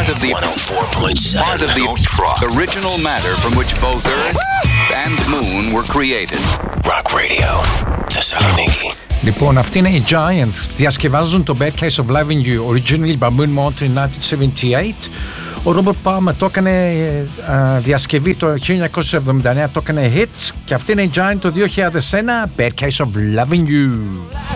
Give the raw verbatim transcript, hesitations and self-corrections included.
Part of the εκατόν τέσσερα κόμμα part of the original matter from which both Earth and Moon were created. Rock Radio, Θεσσαλονίκη. Λοιπόν, αυτή είναι οι Giant. Διασκευάζουν το Bad Case of Loving You, originally by Moon Mountain nineteen seventy-eight. Ο Robert Palmer το έκανε uh, διασκευή το χίλια εννιακόσια εβδομήντα εννέα, το έκανε hit, και αυτή είναι η Giant το δύο χιλιάδες ένα, Bad Case of Loving You.